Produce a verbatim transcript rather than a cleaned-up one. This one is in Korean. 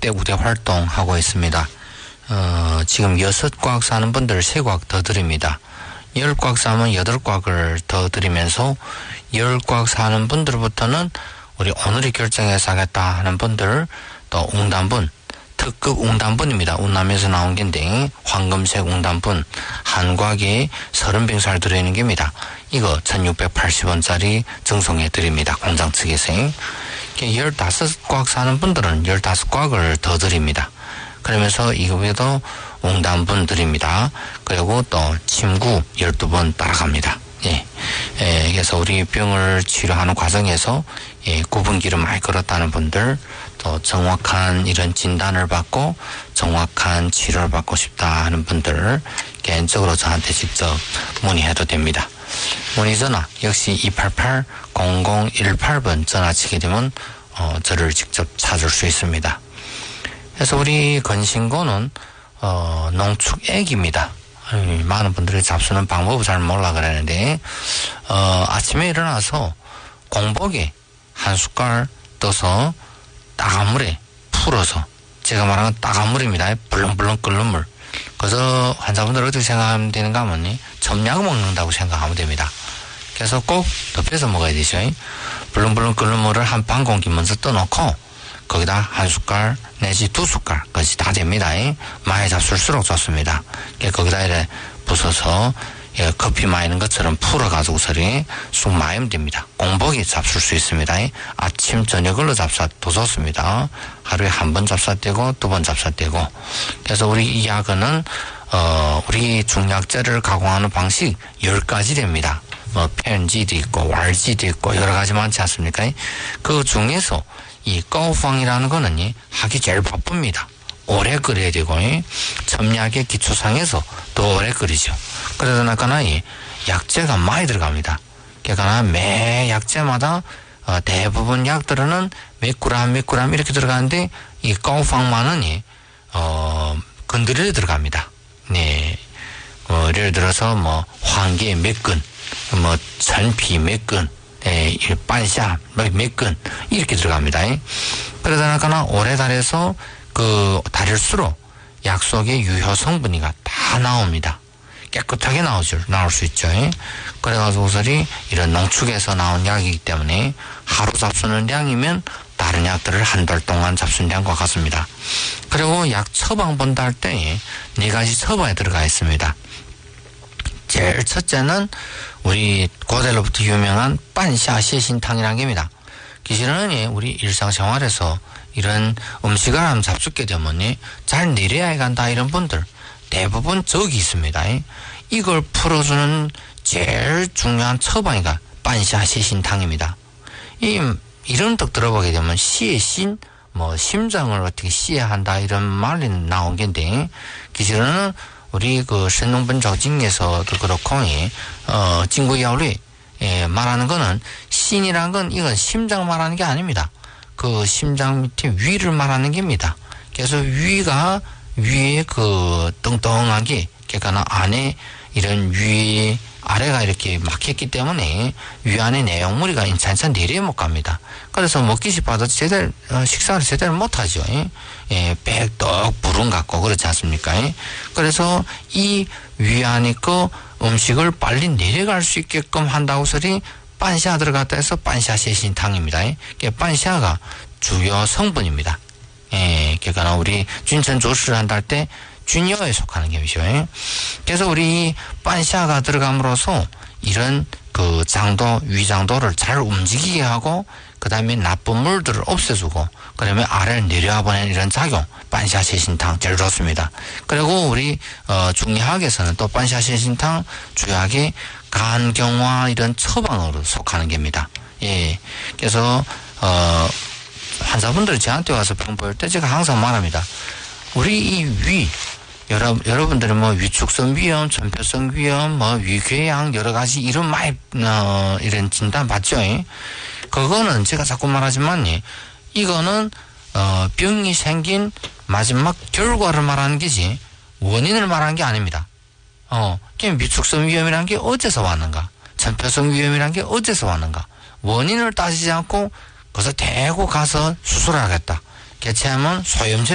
대 우대 활동하고 있습니다. 어, 지금 여섯 꽉 사는 분들 세 꽉 더 드립니다. 열 꽉 사면 여덟 꽉을 더 드리면서 열 꽉 사는 분들부터는 우리 오늘이 결정해서 하겠다 하는 분들 또 웅단분, 특급 웅단분입니다. 운남에서 나온 건데 황금색 웅단분 한 곽에 서른 병살 들어있는 겁니다. 이거 천육백팔십 원짜리 증송해 드립니다. 공장 측에서. 열다섯 꽉 사는 분들은 열다섯 꽉을 더 드립니다. 그러면서 이거에도 웅단분 드립니다. 그리고 또 침구 열두 번 따라갑니다. 예. 예, 그래서 우리 병을 치료하는 과정에서 예, 구분기를 많이 걸었다는 분들, 또 정확한 이런 진단을 받고 정확한 치료를 받고 싶다 하는 분들 개인적으로 저한테 직접 문의해도 됩니다. 문의 전화 역시 이팔팔 공공일팔 번 전화치게 되면 어, 저를 직접 찾을 수 있습니다. 그래서 우리 건신고는 어, 농축액입니다. 아유, 많은 분들이 잡수는 방법을 잘 몰라 그러는데 어, 아침에 일어나서 공복에 한 숟갈 떠서 따가운 물에 풀어서, 제가 말하는 건 따가운 물입니다. 불렁불렁 끓는 물. 그래서 환자분들 어떻게 생각하면 되는가 하면 점약 먹는다고 생각하면 됩니다. 그래서 꼭 덮여서 먹어야 되죠. 불렁불렁 끓는 물을 한 반 공기 먼저 떠놓고 거기다 한 숟갈 내지 두 숟갈 그것이 다 됩니다. 많이 잡술수록 좋습니다. 거기다 이렇게 부숴서 커피 마이는 것처럼 풀어가지고서리 쑥 마이면 됩니다. 공복에 잡술 수 있습니다. 아침 저녁으로 잡숴도 좋습니다. 하루에 한 번 잡숴되고 두 번 잡숴되고. 그래서 우리 이 약은 어 우리 중약재를 가공하는 방식 열 가지 됩니다. 뭐 편지도 있고 왈지도 있고 여러 가지 많지 않습니까? 그 중에서 이 까오팡이라는 거는 하기 제일 바쁩니다. 오래 끓여야 되고 첨약의 기초상에서 더 오래 끓이죠. 그러다 나니까 이 약재가 많이 들어갑니다. 그러니까 매 약재마다 어 대부분 약들은 몇 그램 몇 그램 이렇게 들어가는데 이 까오팡만은 어 건드려 들어갑니다. 네, 어, 예를 들어서 뭐 황계 몇 근, 뭐陳皮몇 근, 에, 반샤 몇 근 이렇게 들어갑니다. 그러다 나니까 오래 달여서 그 달일수록 약 속의 유효 성분이가 다 나옵니다. 깨끗하게 나오죠. 나올 수 있죠. 그래가지고서리 이런 농축에서 나온 약이기 때문에 하루 잡수는 양이면 다른 약들을 한 달 동안 잡수는 양과 같습니다. 그리고 약 처방 본다 할 때 네 가지 처방에 들어가 있습니다. 제일 첫째는 우리 고대로부터 유명한 반샤시신탕이라는 겁니다. 기실은 우리 일상생활에서 이런 음식을 한번 잡숫게 되면 잘 내려야 간다 이런 분들 대부분 적이 있습니다. 이걸 풀어주는 제일 중요한 처방이가 반샤시신탕입니다. 이 이런 뜻 들어보게 되면 시의 신, 뭐 심장을 어떻게 시해야 한다 이런 말이 나온 건데 기실은 우리 그 신농분조직에서도 그렇고 어 진구야울이 예, 말하는 거는 신이란 건 이건 심장 말하는 게 아닙니다. 그 심장 밑에 위를 말하는 겁니다. 그래서 위가 위에 그 뚱뚱한 게 그러니까 안에 이런 위 아래가 이렇게 막혔기 때문에 위 안에 내용물이가 인찬찬 내려 못 갑니다. 그래서 먹기 싶어도 제대로 식사를 제대로 못 하죠. 예, 백떡 부른 같고 그렇지 않습니까? 그래서 이 위 안에 그 음식을 빨리 내려갈 수 있게끔 한다고 소리 반샤 들어갔다 해서 반샤 세신탕입니다. 반샤가 주요 성분입니다. 예, 그러니까 우리 준천 조수를 한다 할 때 준여에 속하는 gem이죠. 그래서 우리 반샤가 들어감으로써 이런 그 장도, 위장도를 잘 움직이게 하고 그 다음에 나쁜 물들을 없애주고 그러면 아래를 내려와 보내는 이런 작용 반샤 세신탕 제일 좋습니다. 그리고 우리 어, 중의학에서는 또 반샤 세신탕 주약이 간경화 이런 처방으로 속하는 겁니다. 예, 그래서 어, 환자분들이 저한테 와서 병 볼 때 제가 항상 말합니다. 우리 이 위 여러, 여러분들은 뭐 위축성 위염, 전폐성 위염, 뭐 위궤양 여러 가지 이런 많이 어, 이런 진단 받죠. 그거는 제가 자꾸 말하지만 이거는 어, 병이 생긴 마지막 결과를 말하는 게지 원인을 말하는 게 아닙니다. 어, 위축성 위염이라는 게 어디서 왔는가, 전폐성 위염이라는 게 어디서 왔는가 원인을 따지지 않고 그래서 대고 가서 수술을 하겠다. 개체하면 소염제